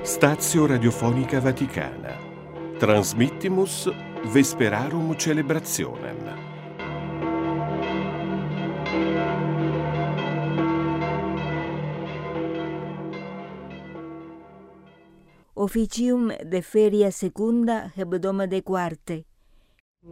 Stazio Radiofonica Vaticana. Transmittimus Vesperarum Celebrationem. Officium de feria secunda hebdomade quarte.